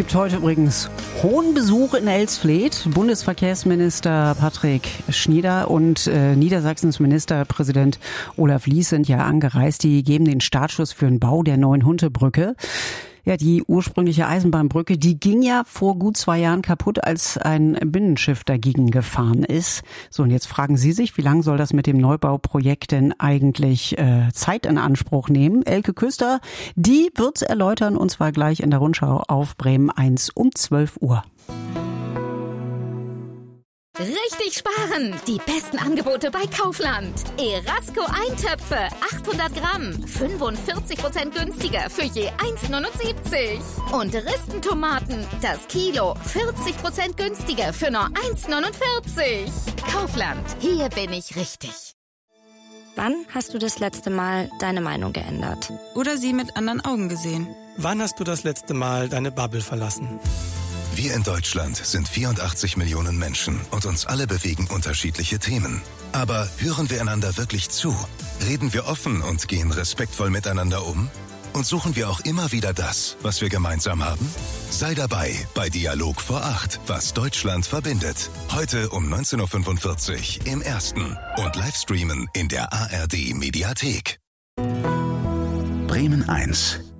Es gibt heute übrigens hohen Besuch in Elsfleth. Bundesverkehrsminister Patrick Schnieder und Niedersachsens Ministerpräsident Olaf Lies sind ja angereist. Die geben den Startschuss für den Bau der neuen Huntebrücke. Ja, die ursprüngliche Eisenbahnbrücke, die ging ja vor gut 2 Jahren kaputt, als ein Binnenschiff dagegen gefahren ist. So, und jetzt fragen Sie sich, wie lange soll das mit dem Neubauprojekt denn eigentlich Zeit in Anspruch nehmen? Elke Küster, die wird's erläutern, und zwar gleich in der Rundschau auf Bremen 1 um 12 Uhr. Richtig sparen! Die besten Angebote bei Kaufland. Erasco Eintöpfe, 800 Gramm, 45% günstiger für je 1,79. Und Ristentomaten, das Kilo, 40% günstiger für nur 1,49. Kaufland, hier bin ich richtig. Wann hast du das letzte Mal deine Meinung geändert? Oder sie mit anderen Augen gesehen? Wann hast du das letzte Mal deine Bubble verlassen? Wir in Deutschland sind 84 Millionen Menschen und uns alle bewegen unterschiedliche Themen. Aber hören wir einander wirklich zu? Reden wir offen und gehen respektvoll miteinander um? Und suchen wir auch immer wieder das, was wir gemeinsam haben? Sei dabei bei Dialog vor 8, was Deutschland verbindet. Heute um 19.45 Uhr im Ersten und Livestreamen in der ARD Mediathek. Bremen 1